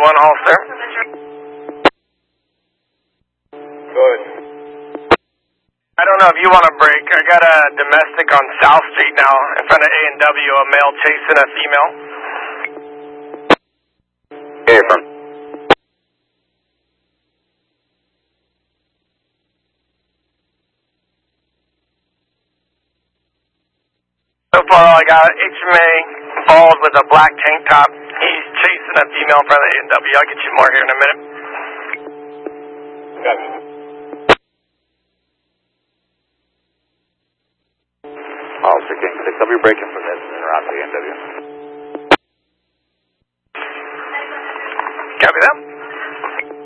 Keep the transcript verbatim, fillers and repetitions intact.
one Holster. Good. I don't know if you want to break. I got a domestic on South Street now in front of A and W, a male chasing a female. Here from. So far, I got H M A bald with a black tank top. He's chasing a female in front of A and W. I'll get you more here in a minute. Gotcha. Holster King six, I'll be breaking for this. Interrupt A and W.